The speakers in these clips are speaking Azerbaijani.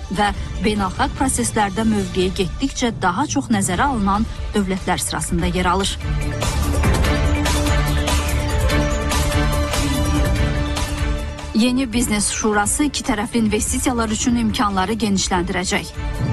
və beynəlxalq proseslərdə mövqeyi getdikcə daha çox nəzərə alınan dövlətlər sırasında yer alır. Yeni Biznes Şurası iki tərəfli investisiyalar üçün imkanları genişləndirəcək.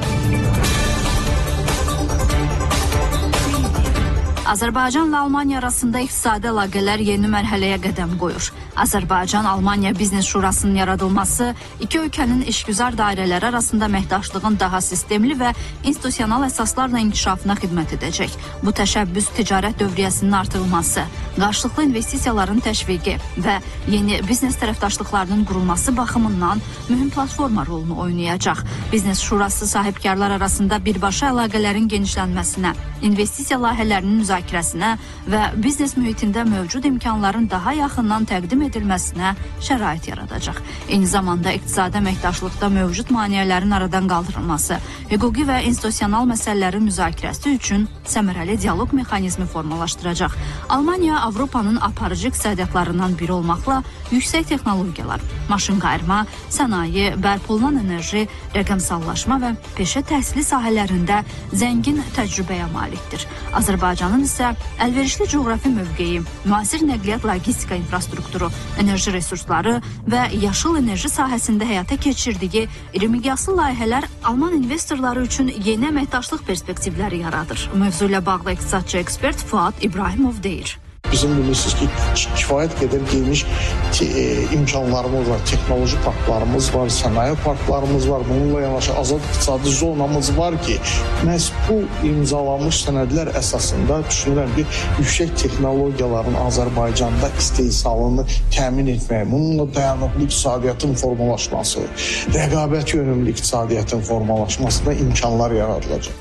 Azərbaycanla Almaniya arasında iqtisadi əlaqələr yeni mərhələyə qədəm qoyur. Azərbaycan-Almaniya Biznes Şurasının yaradılması iki ölkənin işgüzar dairələri arasında əməkdaşlığın daha sistemli və institusional əsaslarla inkişafına xidmət edəcək. Bu təşəbbüs ticarət dövriyyəsinin artırılması, qarşılıqlı investisiyaların təşviqi və yeni biznes tərəfdaşlıqlarının qurulması baxımından mühüm platforma rolunu oynayacaq. Biznes Şurası sahibkarlar arasında birbaşa əlaqələrin genişlənməsinə, investisiya layihələrinin müzakirəsinə və biznes mühitində mövcud imkanların daha yaxından təqdim edilməsinə şərait yaradacaq. Eyni zamanda iqtisadi əməkdaşlıqda mövcud maneələrin aradan qaldırılması, hüquqi və institusional məsələlərin müzakirəsi üçün səmərəli dialoq mexanizmi formalaşdıracaq. Almaniya Avropanın aparıcı iqtisadiyyatlarından biri olmaqla yüksək texnologiyalar, maşın qayırma, sənaye, bərpa olunan enerji, rəqəmsallaşma və peşə təhsili sahələrində zəngin təcrübəyə malikdir. Azərbaycanın isə əlverişli coğrafi mövqeyi, müasir nəqliyyat logistika infrastrukturu, enerji resursları və yaşıl enerji sahəsində həyata keçirdiyi iri miqyaslı layihələr Alman investorları üçün yeni əməkdaşlıq perspektivləri yaradır. Mövzu ilə bağlı iqtisadçı ekspert Fuad İbrahimov deyir. Bizim bilirsiniz ki, kifayət qədər geniş imkanlarımız var, texnoloji parklarımız var, sənaye parklarımız var. Bununla yanaşı azad iqtisadi zonamız var ki, məhz bu imzalanmış sənədlər əsasında düşünürəm ki, yüksək texnologiyaların Azərbaycanda istehsalını təmin etmək, bununla dayanıqlı iqtisadiyyatın formalaşması, rəqabət yönümlü iqtisadiyyatın formalaşmasına imkanlar yaradılacaq.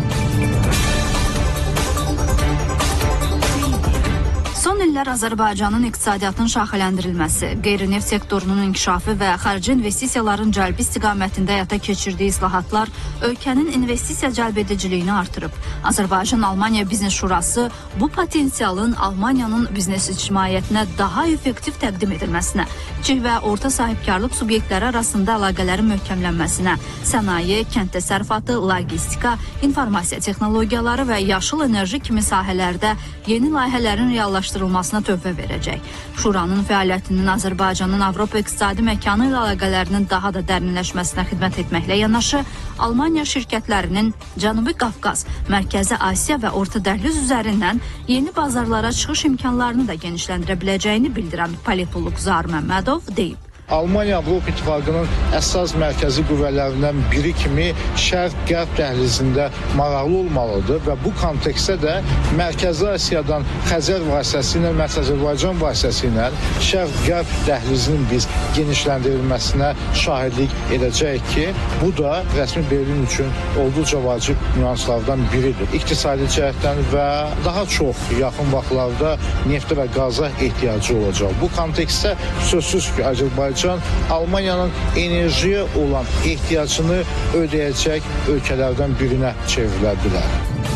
Son illər Azərbaycanın iqtisadiyyatının şaxələndirilməsi, qeyri-neft sektorunun inkişafı və xarici investisiyaların cəlbi istiqamətində həyata keçirdiyi islahatlar ölkənin investisiya cəlbediciliyini artırıb. Azərbaycan-Almaniya Biznes Şurası bu potensialın Almaniyanın biznes ictimaiyyətinə daha effektiv təqdim edilməsinə, kiçik və orta sahibkarlıq subyektləri arasında əlaqələrin möhkəmlənməsinə, sənaye, kənd təsərrüfatı, logistika, informasiya texnologiyaları və yaşıl enerji kimi sahələrdə yeni layihələrin reallaşdırılmasına töhfə verəcək. Şuranın fəaliyyətinin Azərbaycanın Avropa iqtisadi məkanı ilə əlaqələrinin daha da dərinləşməsinə xidmət etməklə yanaşı, Almaniya şirkətlərinin Cənubi Qafqaz, Mərkəzi Asiya və Orta Dəhliz üzərindən yeni bazarlara çıxış imkanlarını da genişləndirə biləcəyini bildirən politolog Zaur Məmmədov deyib. Almaniya Avropa İttifaqının əsas mərkəzi qüvvələrindən biri kimi Şərq-Qərb dəhlizində maraqlı olmalıdır və bu kontekstdə də Mərkəzi Asiyadan Xəzər vasitəsilə, Azərbaycan vasitəsilə Şərq-Qərb dəhlizinin biz genişləndirilməsinə şahidlik edəcəyik ki, bu da rəsmi Berlin üçün olduqca vacib nüanslardan biridir. İqtisadi cəhətdən və daha çox yaxın vaxtlarda neftə və qaza ehtiyacı olacaq. Bu kontekstdə sözsüz ki, Azərbaycan Almaniyanın enerjiyə olan ehtiyacını ödəyəcək ölkələrdən birinə çevrilə bilər.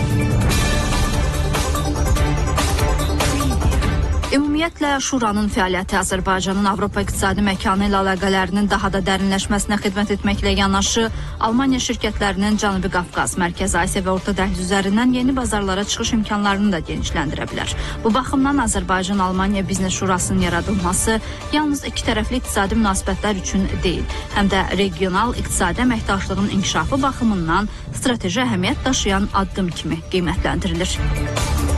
Ümumiyyətlə, Şuranın fəaliyyəti Azərbaycanın Avropa iqtisadi məkanı ilə əlaqələrinin daha da dərinləşməsinə xidmət etməklə yanaşı, Almaniya şirkətlərinin Cənubi Qafqaz, Mərkəzi Asiya və Orta Dəhliz üzərindən yeni bazarlara çıxış imkanlarını da genişləndirə bilər. Bu baxımdan Azərbaycan-Almaniya Biznes Şurasının yaradılması yalnız iki tərəfli iqtisadi münasibətlər üçün deyil, həm də regional iqtisadi əməkdaşlığın inkişafı baxımından strateji əhəmiyyət daşıyan addım kimi qiymətləndirilir.